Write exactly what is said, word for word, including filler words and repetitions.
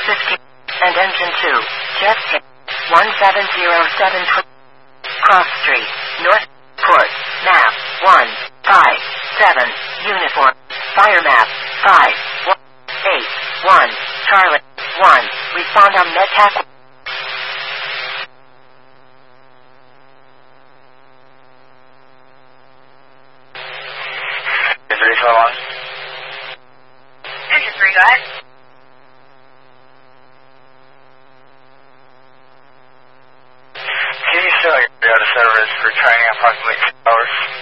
fifteen, and engine two, jet one seven zero seven, Cross Street, Northport, map, one, five, seven, uniform, fire map, five, one, eight, one, Charlie, one, respond on NetTac. Is there anything on? Engine three, go ahead. Can you tell your data service for training approximately two hours?